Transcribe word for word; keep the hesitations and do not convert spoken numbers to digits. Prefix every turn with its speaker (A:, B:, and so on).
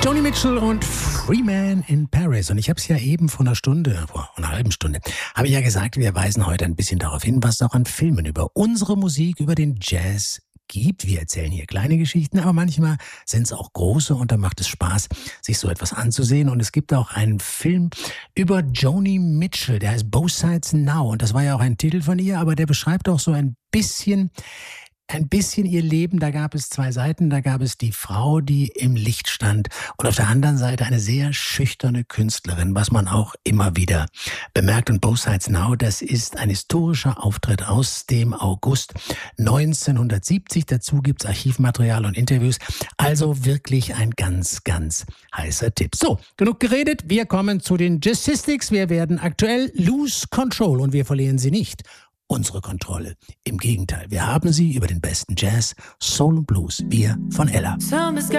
A: Joni Mitchell und Free Man in Paris. Und ich habe es ja eben vor einer Stunde, vor einer halben Stunde, habe ich ja gesagt, wir weisen heute ein bisschen darauf hin, was es auch an Filmen über unsere Musik, über den Jazz gibt. Wir erzählen hier kleine Geschichten, aber manchmal sind es auch große und da macht es Spaß, sich so etwas anzusehen. Und es gibt auch einen Film über Joni Mitchell, der heißt Both Sides Now. Und das war ja auch ein Titel von ihr, aber der beschreibt auch so ein bisschen... Ein bisschen ihr Leben, da gab es zwei Seiten, da gab es die Frau, die im Licht stand und auf der anderen Seite eine sehr schüchterne Künstlerin, was man auch immer wieder bemerkt. Und Both Sides Now, das ist ein historischer Auftritt aus dem August neunzehnhundertsiebzig. Dazu gibt's Archivmaterial und Interviews, also wirklich ein ganz, ganz heißer Tipp. So, genug geredet, wir kommen zu den Jazzistics. Wir werden aktuell Lose Control und wir verlieren sie nicht. Unsere Kontrolle. Im Gegenteil, wir haben sie über den besten Jazz, Soul und Blues. Wir von Ella.